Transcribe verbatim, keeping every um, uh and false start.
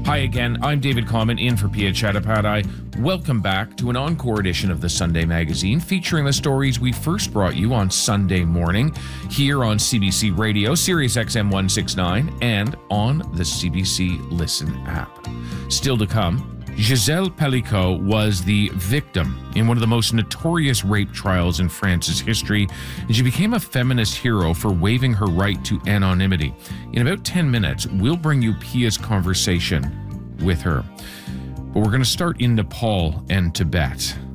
Hi again, I'm David Common in for Pia Chattopadhyay. Welcome back to an encore edition of the Sunday Magazine featuring the stories we first brought you on Sunday morning here on C B C Radio, Sirius X M one sixty-nine, and on the C B C Listen app. Still to come, Gisèle Pelicot was the victim in one of the most notorious rape trials in France's history, and she became a feminist hero for waiving her right to anonymity. In about ten minutes, we'll bring you Pia's conversation with her. But we're going to start in Nepal and Tibet.